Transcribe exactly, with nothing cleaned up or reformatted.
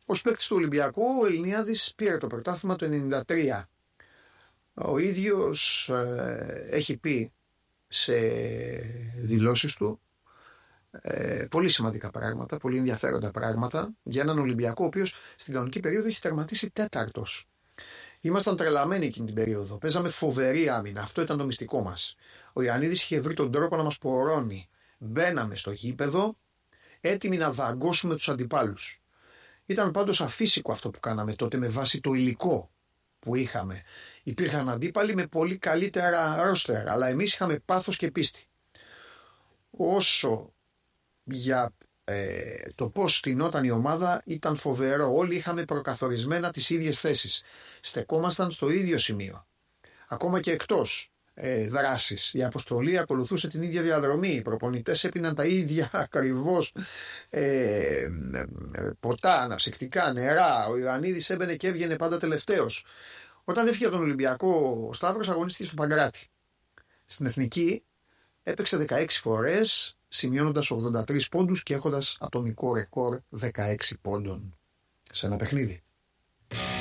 Ως παίκτης του Ολυμπιακού, ο Ελληνιάδης πήρε το πρωτάθλημα το ενενήντα τρία. Ο ίδιος ε, έχει πει σε δηλώσεις του ε, πολύ σημαντικά πράγματα, πολύ ενδιαφέροντα πράγματα για έναν Ολυμπιακό ο οποίος στην κανονική περίοδο έχει τερματίσει τέταρτος. Ήμασταν τρελαμένοι εκείνη την περίοδο. Παίζαμε φοβερή άμυνα. Αυτό ήταν το μυστικό μας. Ο Ιωαννίδης είχε βρει τον τρόπο να μας πορώνει. Μπαίναμε στο γήπεδο έτοιμοι να δαγκώσουμε τους αντιπάλους. Ήταν πάντως αφύσικο αυτό που κάναμε τότε με βάση το υλικό που είχαμε. Υπήρχαν αντίπαλοι με πολύ καλύτερα ρόστερ, αλλά εμείς είχαμε πάθος και πίστη. Όσο για ε, το πώς στηνόταν η ομάδα ήταν φοβερό. Όλοι είχαμε προκαθορισμένα τις ίδιες θέσεις. Στεκόμασταν στο ίδιο σημείο. Ακόμα και εκτός ε, δράσης. Η αποστολή ακολουθούσε την ίδια διαδρομή. Οι προπονητές έπιναν τα ίδια ακριβώς ε, ε, ποτά, αναψυκτικά, νερά. Ο Ιωαννίδης έμπαινε και έβγαινε πάντα τελευταίος. Όταν έφυγε από τον Ολυμπιακό, ο Σταύρος αγωνίστηκε στο Παγκράτη. Στην Εθνική έπαιξε δεκαέξι φορές, σημειώνοντας ογδόντα τρεις πόντους και έχοντας ατομικό ρεκόρ δεκαέξι πόντων σε ένα παιχνίδι.